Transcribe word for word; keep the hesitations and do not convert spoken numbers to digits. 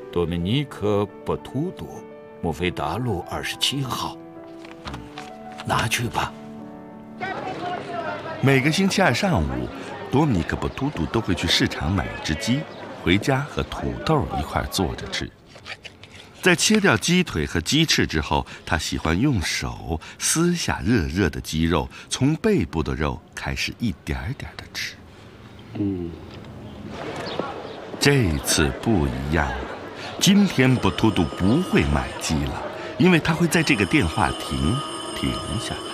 多米尼克·博图多，墨菲达路二十七号。拿去吧。 每个星期二上午，多米尼克·博图多都会去市场买一只鸡，回家和土豆一块做着吃。在切掉鸡腿和鸡翅之后，他喜欢用手撕下热热的鸡肉，从背部的肉开始一点点的吃。 嗯， 这次不一样了，今天博图多不会买鸡了，因为他会在这个电话亭停下来。